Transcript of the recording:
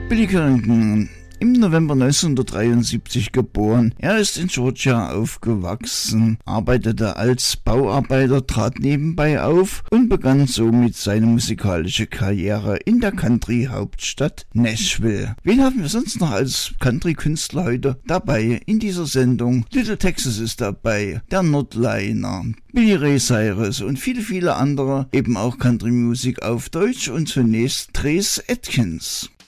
Billy Currington, im November 1973 geboren. Er ist in Georgia aufgewachsen, arbeitete als Bauarbeiter, trat nebenbei auf und begann somit seine musikalische Karriere in der Country-Hauptstadt Nashville. Wen haben wir sonst noch als Country-Künstler heute dabei in dieser Sendung? Little Texas ist dabei, der Nordliner, Billy Ray Cyrus und viele, viele andere, eben auch Country-Musik auf Deutsch und zunächst Trace Atkins.